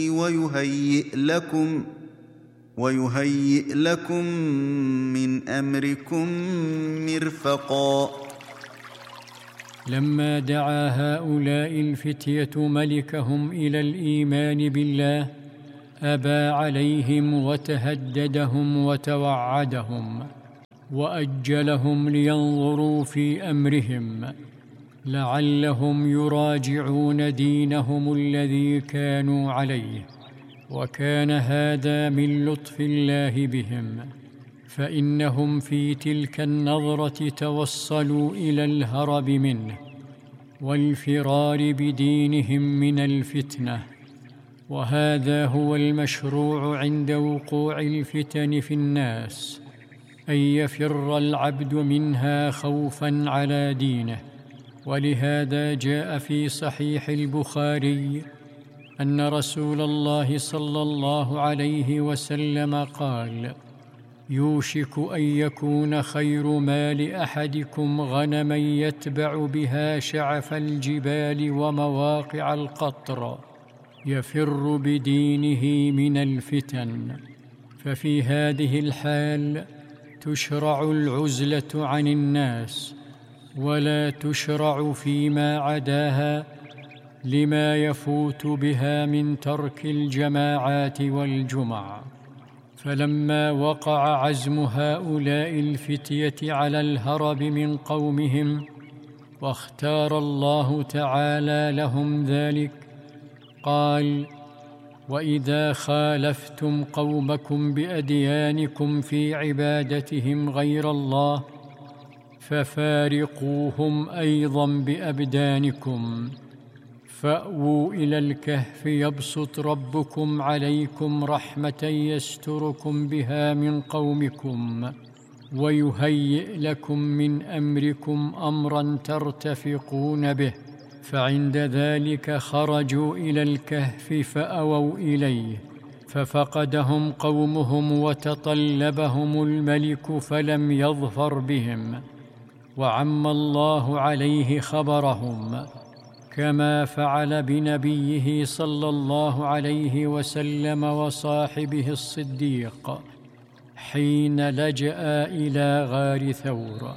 ويهيئ لكم من أمركم مرفقا. لما دعا هؤلاء الفتية ملكهم إلى الإيمان بالله أبى عليهم وتهددهم وتوعدهم وأجلهم لينظروا في أمرهم لعلهم يراجعون دينهم الذي كانوا عليه، وكان هذا من لطف الله بهم، فإنهم في تلك النظرة توصلوا إلى الهرب منه والفرار بدينهم من الفتنة. وهذا هو المشروع عند وقوع الفتن في الناس، أن يفر العبد منها خوفاً على دينه. ولهذا جاء في صحيح البخاري أن رسول الله صلى الله عليه وسلم قال: يوشك أن يكون خير مال أحدكم غنما يتبع بها شعف الجبال ومواقع القطر، يفر بدينه من الفتن. ففي هذه الحال تشرع العزلة عن الناس، ولا تشرع فيما عداها لما يفوت بها من ترك الجماعات والجمع. فلما وقع عزم هؤلاء الفتية على الهرب من قومهم واختار الله تعالى لهم ذلك، قال: وإذا خالفتم قومكم بأديانكم في عبادتهم غير الله ففارقوهم أيضا بأبدانكم، فأووا إلى الكهف يبسط ربكم عليكم رحمة يستركم بها من قومكم ويهيئ لكم من أمركم أمرا ترتفقون به. فعند ذلك خرجوا إلى الكهف فأووا إليه، ففقدهم قومهم وتطلبهم الملك فلم يظفر بهم، وعم الله عليه خبرهم، كما فعل بنبيه صلى الله عليه وسلم وصاحبه الصديق حين لجأ إلى غار ثور.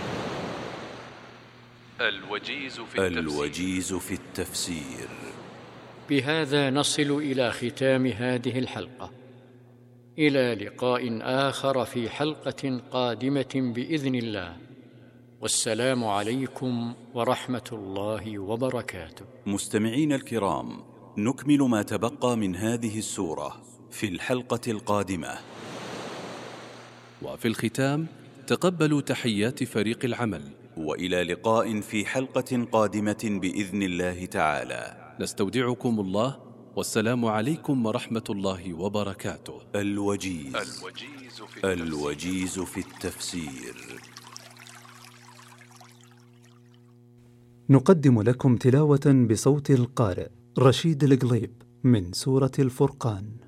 الوجيز في التفسير. بهذا نصل إلى ختام هذه الحلقة، إلى لقاء آخر في حلقة قادمة بإذن الله، والسلام عليكم ورحمة الله وبركاته. مستمعين الكرام، نكمل ما تبقى من هذه السورة في الحلقة القادمة. وفي الختام تقبلوا تحيات فريق العمل، وإلى لقاء في حلقة قادمة بإذن الله تعالى. نستودعكم الله، والسلام عليكم ورحمة الله وبركاته. الوجيز في التفسير. نقدم لكم تلاوة بصوت القارئ رشيد القليب من سورة الفرقان.